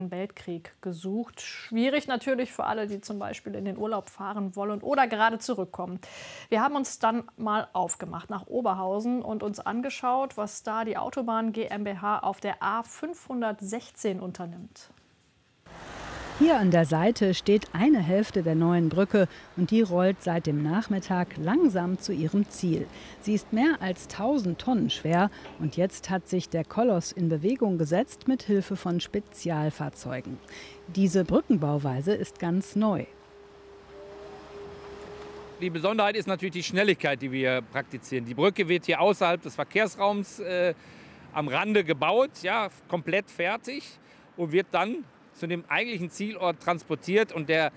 Weltkrieg gesucht. Schwierig natürlich für alle, die zum Beispiel in den Urlaub fahren wollen oder gerade zurückkommen. Wir haben uns dann mal aufgemacht nach Oberhausen und uns angeschaut, was da die Autobahn GmbH auf der A516 unternimmt. Hier an der Seite steht eine Hälfte der neuen Brücke und die rollt seit dem Nachmittag langsam zu ihrem Ziel. Sie ist mehr als 1000 Tonnen schwer und jetzt hat sich der Koloss in Bewegung gesetzt mit Hilfe von Spezialfahrzeugen. Diese Brückenbauweise ist ganz neu. Die Besonderheit ist natürlich die Schnelligkeit, die wir praktizieren. Die Brücke wird hier außerhalb des Verkehrsraums am Rande gebaut, ja, komplett fertig und wird dann zu dem eigentlichen Zielort transportiert. Und der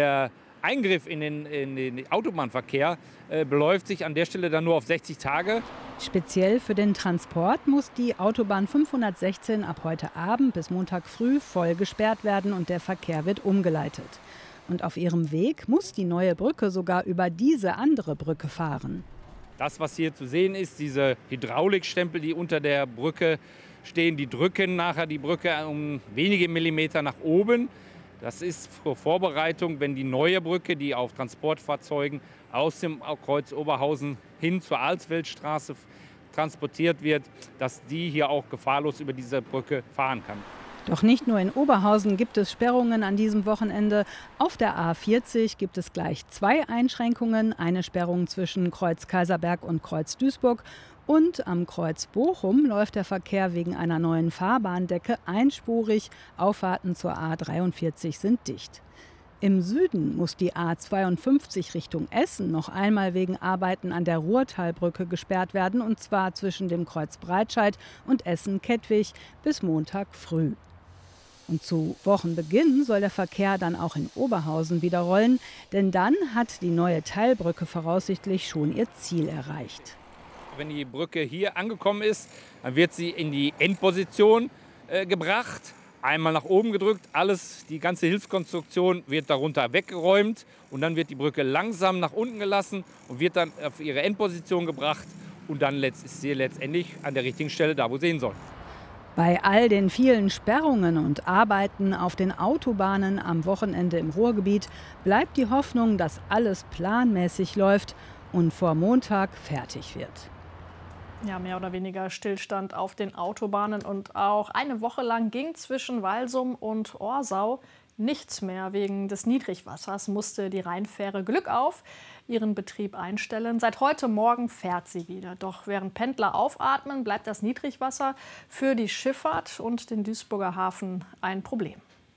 Eingriff in den Autobahnverkehr beläuft sich an der Stelle dann nur auf 60 Tage. Speziell für den Transport muss die Autobahn 516 ab heute Abend bis Montag früh voll gesperrt werden und der Verkehr wird umgeleitet. Und auf ihrem Weg muss die neue Brücke sogar über diese andere Brücke fahren. Das, was hier zu sehen ist, diese Hydraulikstempel, die unter der Brücke stehen, die drücken nachher die Brücke um wenige Millimeter nach oben. Das ist zur Vorbereitung, wenn die neue Brücke, die auf Transportfahrzeugen aus dem Kreuz Oberhausen hin zur Alsfeldstraße transportiert wird, dass die hier auch gefahrlos über diese Brücke fahren kann. Doch nicht nur in Oberhausen gibt es Sperrungen an diesem Wochenende. Auf der A40 gibt es gleich 2 Einschränkungen. Eine Sperrung zwischen Kreuz Kaiserberg und Kreuz Duisburg. Und am Kreuz Bochum läuft der Verkehr wegen einer neuen Fahrbahndecke einspurig. Auffahrten zur A43 sind dicht. Im Süden muss die A52 Richtung Essen noch einmal wegen Arbeiten an der Ruhrtalbrücke gesperrt werden. Und zwar zwischen dem Kreuz Breitscheid und Essen-Kettwig bis Montag früh. Und zu Wochenbeginn soll der Verkehr dann auch in Oberhausen wieder rollen. Denn dann hat die neue Teilbrücke voraussichtlich schon ihr Ziel erreicht. Wenn die Brücke hier angekommen ist, dann wird sie in die Endposition gebracht, einmal nach oben gedrückt, die ganze Hilfskonstruktion wird darunter weggeräumt und dann wird die Brücke langsam nach unten gelassen und wird dann auf ihre Endposition gebracht und dann ist sie letztendlich an der richtigen Stelle da, wo sie hin soll. Bei all den vielen Sperrungen und Arbeiten auf den Autobahnen am Wochenende im Ruhrgebiet bleibt die Hoffnung, dass alles planmäßig läuft und vor Montag fertig wird. Ja, mehr oder weniger Stillstand auf den Autobahnen und auch eine Woche lang ging zwischen Walsum und Orsau nichts mehr. Wegen des Niedrigwassers musste die Rheinfähre Glück auf ihren Betrieb einstellen. Seit heute Morgen fährt sie wieder. Doch während Pendler aufatmen, bleibt das Niedrigwasser für die Schifffahrt und den Duisburger Hafen ein Problem.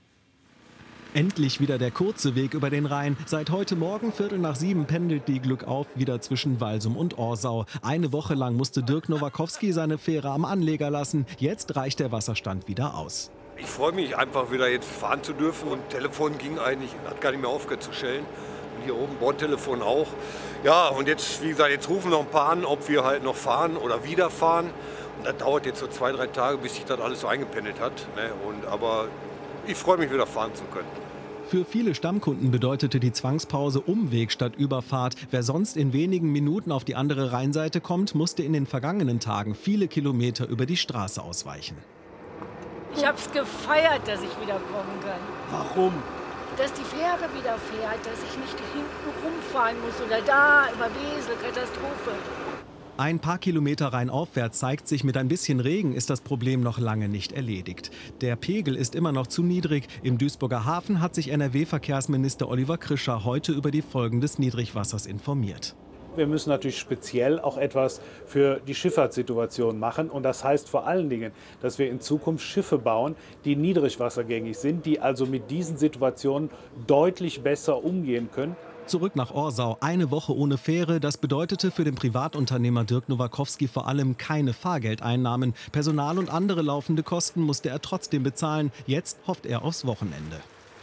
Endlich wieder der kurze Weg über den Rhein. Seit heute Morgen 6:15 pendelt die Glück auf wieder zwischen Walsum und Orsau. Eine Woche lang musste Dirk Nowakowski seine Fähre am Anleger lassen. Jetzt reicht der Wasserstand wieder aus. Ich freue mich einfach wieder jetzt fahren zu dürfen und Telefon ging eigentlich, hat gar nicht mehr aufgehört zu schellen. Und hier oben Bordtelefon auch. Ja, und jetzt, wie gesagt, jetzt rufen noch ein paar an, ob wir halt noch fahren oder wieder fahren. Und das dauert jetzt so 2-3 Tage, bis sich das alles so eingependelt hat. Ne? Aber ich freue mich wieder fahren zu können. Für viele Stammkunden bedeutete die Zwangspause Umweg statt Überfahrt. Wer sonst in wenigen Minuten auf die andere Rheinseite kommt, musste in den vergangenen Tagen viele Kilometer über die Straße ausweichen. Ich habe es gefeiert, dass ich wieder kommen kann. Warum? Dass die Fähre wieder fährt, dass ich nicht hinten rumfahren muss oder da über Wesel, Katastrophe. Ein paar Kilometer rheinaufwärts zeigt sich, mit ein bisschen Regen ist das Problem noch lange nicht erledigt. Der Pegel ist immer noch zu niedrig. Im Duisburger Hafen hat sich NRW-Verkehrsminister Oliver Krischer heute über die Folgen des Niedrigwassers informiert. Wir müssen natürlich speziell auch etwas für die Schifffahrtssituation machen. Und das heißt vor allen Dingen, dass wir in Zukunft Schiffe bauen, die niedrigwassergängig sind, die also mit diesen Situationen deutlich besser umgehen können. Zurück nach Orsau, eine Woche ohne Fähre. Das bedeutete für den Privatunternehmer Dirk Nowakowski vor allem keine Fahrgeldeinnahmen. Personal und andere laufende Kosten musste er trotzdem bezahlen. Jetzt hofft er aufs Wochenende.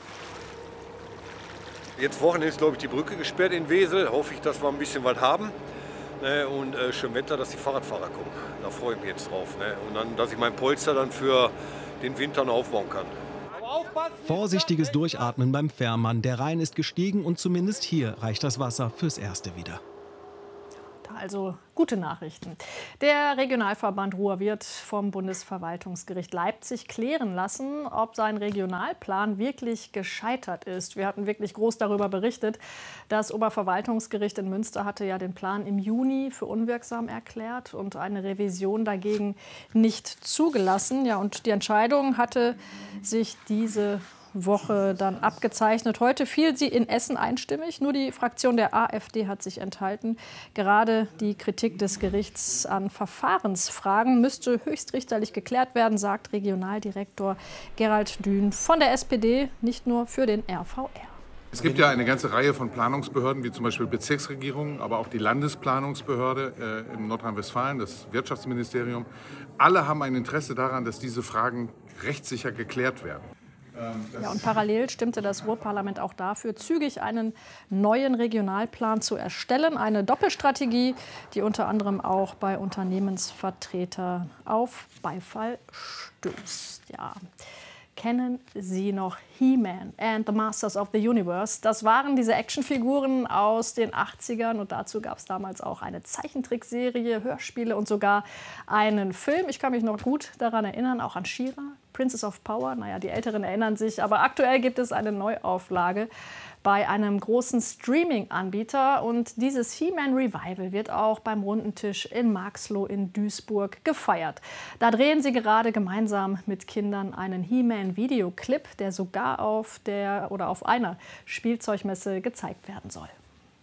Jetzt Wochenende ist, glaube ich, die Brücke gesperrt in Wesel. Hoffe ich, dass wir ein bisschen was haben. Und schön Wetter, dass die Fahrradfahrer kommen. Da freue ich mich jetzt drauf. Und dann, dass ich mein Polster dann für den Winter noch aufbauen kann. Vorsichtiges Durchatmen beim Fährmann. Der Rhein ist gestiegen und zumindest hier reicht das Wasser fürs Erste wieder. also gute Nachrichten. Der Regionalverband Ruhr wird vom Bundesverwaltungsgericht Leipzig klären lassen, ob sein Regionalplan wirklich gescheitert ist. Wir hatten wirklich groß darüber berichtet. Das Oberverwaltungsgericht in Münster hatte ja den Plan im Juni für unwirksam erklärt und eine Revision dagegen nicht zugelassen. Ja, und die Entscheidung hatte sich diese Woche dann abgezeichnet. Heute fiel sie in Essen einstimmig. Nur die Fraktion der AfD hat sich enthalten. Gerade die Kritik des Gerichts an Verfahrensfragen müsste höchstrichterlich geklärt werden, sagt Regionaldirektor Gerald Dün von der SPD, nicht nur für den RVR. Es gibt ja eine ganze Reihe von Planungsbehörden, wie zum Beispiel Bezirksregierungen, aber auch die Landesplanungsbehörde in Nordrhein-Westfalen, das Wirtschaftsministerium. Alle haben ein Interesse daran, dass diese Fragen rechtssicher geklärt werden. Ja, und parallel stimmte das Ruhrparlament auch dafür, zügig einen neuen Regionalplan zu erstellen. Eine Doppelstrategie, die unter anderem auch bei Unternehmensvertretern auf Beifall stößt. Ja. Kennen Sie noch He-Man and the Masters of the Universe? Das waren diese Actionfiguren aus den 80ern und dazu gab es damals auch eine Zeichentrickserie, Hörspiele und sogar einen Film. Ich kann mich noch gut daran erinnern, auch an She-Ra, Princess of Power. Naja, die Älteren erinnern sich, aber aktuell gibt es eine Neuauflage bei einem großen Streaming-Anbieter. Und dieses He-Man Revival wird auch beim Runden Tisch in Marxloh in Duisburg gefeiert. Da drehen sie gerade gemeinsam mit Kindern einen He-Man-Videoclip, der sogar auf einer Spielzeugmesse gezeigt werden soll.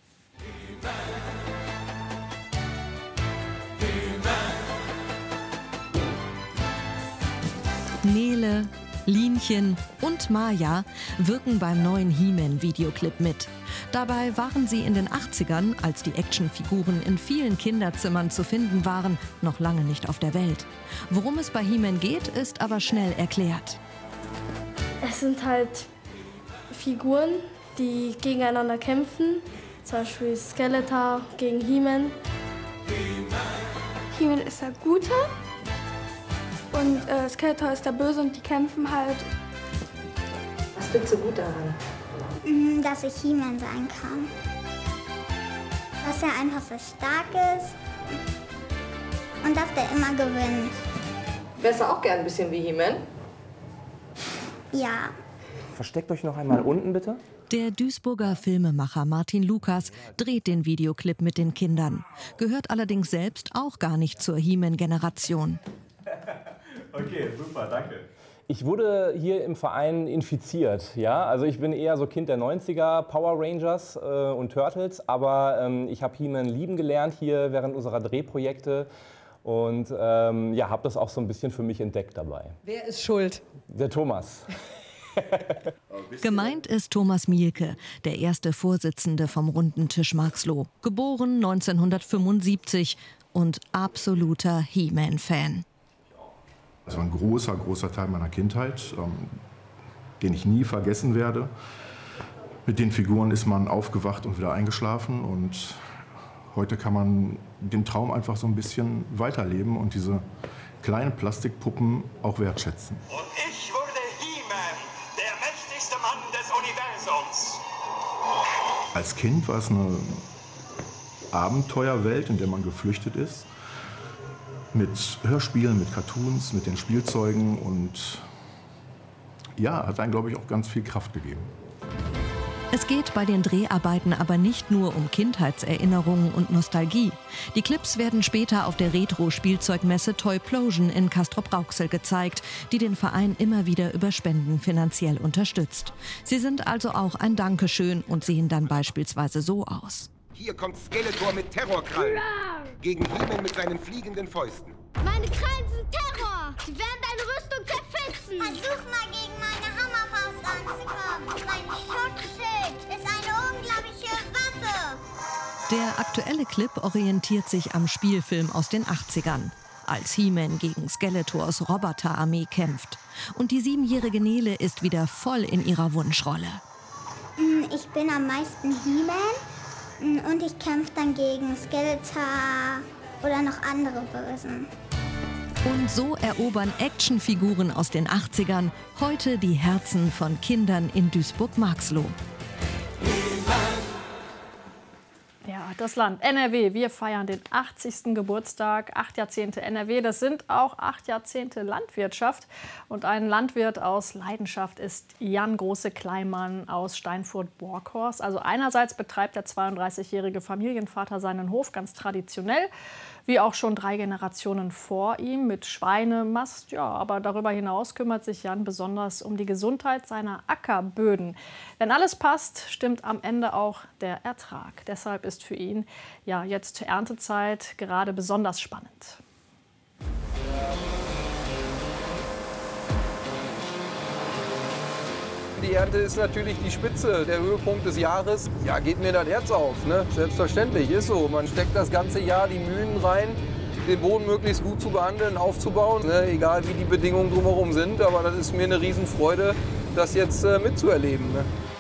Nele, Linchen und Maja wirken beim neuen He-Man-Videoclip mit. Dabei waren sie in den 80ern, als die Actionfiguren in vielen Kinderzimmern zu finden waren, noch lange nicht auf der Welt. Worum es bei He-Man geht, ist aber schnell erklärt. Es sind halt Figuren, die gegeneinander kämpfen. Zum Beispiel Skeletor gegen He-Man. He-Man ist der Gute. Und Skeletor ist der Böse und die kämpfen halt. Was findest du gut daran? Dass ich He-Man sein kann. Dass er einfach so stark ist und dass der immer gewinnt. Wärst du auch gern ein bisschen wie He-Man? Ja. Versteckt euch noch einmal unten, bitte. Der Duisburger Filmemacher Martin Lukas dreht den Videoclip mit den Kindern. Gehört allerdings selbst auch gar nicht zur He-Man-Generation. Okay, super, danke. Ich wurde hier im Verein infiziert, ja. Also ich bin eher so Kind der 90er, Power Rangers und Turtles, aber ich habe He-Man lieben gelernt hier während unserer Drehprojekte und ja, habe das auch so ein bisschen für mich entdeckt dabei. Wer ist schuld? Der Thomas. Gemeint ist Thomas Mielke, der erste Vorsitzende vom Runden Tisch Marxloh, geboren 1975 und absoluter He-Man-Fan. Das war ein großer Teil meiner Kindheit, den ich nie vergessen werde. Mit den Figuren ist man aufgewacht und wieder eingeschlafen. Und heute kann man den Traum einfach so ein bisschen weiterleben und diese kleinen Plastikpuppen auch wertschätzen. Und ich wurde He-Man, der mächtigste Mann des Universums. Als Kind war es eine Abenteuerwelt, in der man geflüchtet ist. Mit Hörspielen, mit Cartoons, mit den Spielzeugen und ja, hat einen, glaube ich, auch ganz viel Kraft gegeben. Es geht bei den Dreharbeiten aber nicht nur um Kindheitserinnerungen und Nostalgie. Die Clips werden später auf der Retro-Spielzeugmesse Toyplosion in Castrop-Rauxel gezeigt, die den Verein immer wieder über Spenden finanziell unterstützt. Sie sind also auch ein Dankeschön und sehen dann beispielsweise so aus. Hier kommt Skeletor mit Terrorkrallen. Gegen He-Man mit seinen fliegenden Fäusten. Meine Krallen sind Terror. Sie werden deine Rüstung zerfetzen. Versuch mal gegen meine Hammerfaust anzukommen. Mein Schutzschild ist eine unglaubliche Waffe. Der aktuelle Clip orientiert sich am Spielfilm aus den 80ern. Als He-Man gegen Skeletors Roboterarmee kämpft. Und die 7-jährige Nele ist wieder voll in ihrer Wunschrolle. Ich bin am meisten He-Man. Und ich kämpfe dann gegen Skeletor oder noch andere Bösen. Und so erobern Actionfiguren aus den 80ern heute die Herzen von Kindern in Duisburg-Marxloh. Ja, das Land NRW. Wir feiern den 80. Geburtstag. 8 Jahrzehnte NRW, das sind auch 8 Jahrzehnte Landwirtschaft. Und ein Landwirt aus Leidenschaft ist Jan Große-Kleimann aus Steinfurt-Borkhorst. Also einerseits betreibt der 32-jährige Familienvater seinen Hof ganz traditionell, wie auch schon 3 Generationen vor ihm mit Schweinemast. Ja, aber darüber hinaus kümmert sich Jan besonders um die Gesundheit seiner Ackerböden. Wenn alles passt, stimmt am Ende auch der Ertrag. Deshalb ist für ihn ja jetzt Erntezeit gerade besonders spannend. Die Ernte ist natürlich die Spitze, der Höhepunkt des Jahres. Ja, geht mir das Herz auf, ne? Selbstverständlich, ist so. Man steckt das ganze Jahr die Mühen rein, den Boden möglichst gut zu behandeln, aufzubauen, ne? Egal wie die Bedingungen drumherum sind. Aber das ist mir eine Riesenfreude, das jetzt mitzuerleben. Ne?